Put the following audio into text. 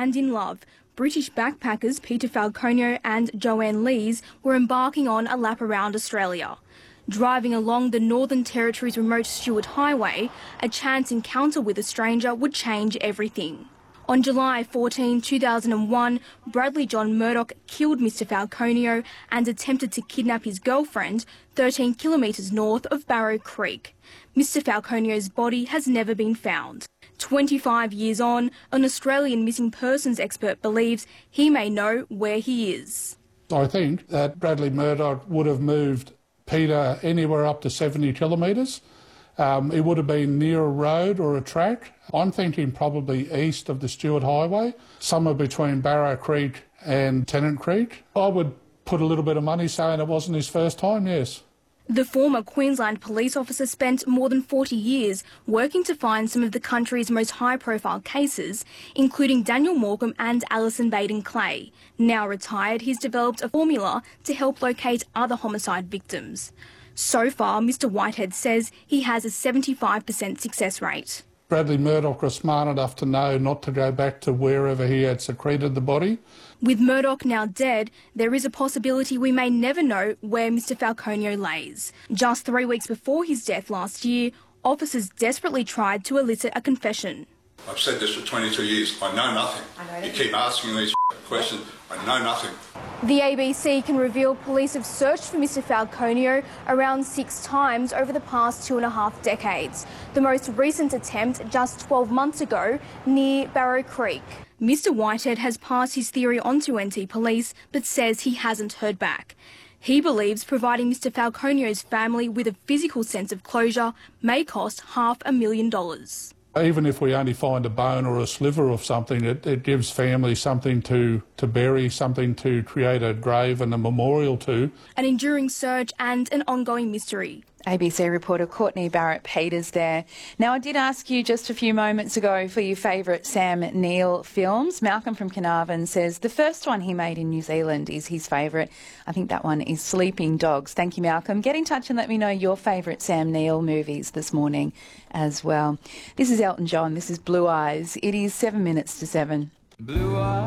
and in love, British backpackers Peter Falconio and Joanne Lees were embarking on a lap around Australia. Driving along the Northern Territory's remote Stuart Highway, a chance encounter with a stranger would change everything. On July 14, 2001, Bradley John Murdoch killed Mr Falconio and attempted to kidnap his girlfriend 13 kilometres north of Barrow Creek. Mr Falconio's body has never been found. 25 years on, an Australian missing persons expert believes he may know where he is. I think that Bradley Murdoch would have moved Peter anywhere up to 70 kilometres. It would have been near a road or a track. I'm thinking probably east of the Stuart Highway, somewhere between Barrow Creek and Tennant Creek. I would put a little bit of money saying it wasn't his first time, yes. The former Queensland police officer spent more than 40 years working to find some of the country's most high-profile cases, including Daniel Morcombe and Alison Baden-Clay. Now retired, he's developed a formula to help locate other homicide victims. So far, Mr Whitehead says he has a 75% success rate. Bradley Murdoch was smart enough to know not to go back to wherever he had secreted the body. With Murdoch now dead, there is a possibility we may never know where Mr Falconio lays. Just 3 weeks before his death last year, officers desperately tried to elicit a confession. I've said this for 22 years. I know nothing. You keep asking these questions. I know nothing. The ABC can reveal police have searched for Mr Falconio around 6 times over the past 2.5 decades. The most recent attempt just 12 months ago near Barrow Creek. Mr Whitehead has passed his theory on to NT Police but says he hasn't heard back. He believes providing Mr Falconio's family with a physical sense of closure may cost $500,000. Even if we only find a bone or a sliver of something, it gives families something to bury, something to create a grave and a memorial to. An enduring search and an ongoing mystery. ABC reporter Courtney Barrett-Peters there. Now, I did ask you just a few moments ago for your favourite Sam Neill films. Malcolm from Carnarvon says the first one he made in New Zealand is his favourite. I think that one is Sleeping Dogs. Thank you, Malcolm. Get in touch and let me know your favourite Sam Neill movies this morning as well. This is Elton John. This is Blue Eyes. It is 7 minutes to 7. Blue Eyes.